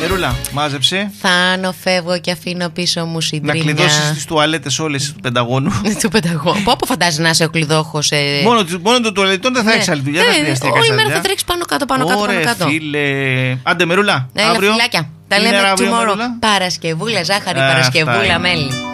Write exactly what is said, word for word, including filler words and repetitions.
Μερούλα, μάζεψε. Θάνο, φεύγω και αφήνω πίσω μου συντρίμια. Να κλειδώσεις τις τουαλέτες όλες του Πενταγώνου. Του Πενταγώνου. Πού από φαντάζει να είσαι ο κλειδόχος. Ε... Μόνο, μόνο των τουαλετών δεν θα ναι. έχεις άλλη δουλειά. Ε, δεν χρειαστεί όλη μέρα θα τρέξεις πάνω κάτω, πάνω κάτω, πάνω κάτω. Φίλε. Άντε Μερούλα. Έλα, αύριο. φιλάκια. Τα λέμε tomorrow. Παρασκευούλα, ζάχαρη, Παρασκευούλα, μέλι.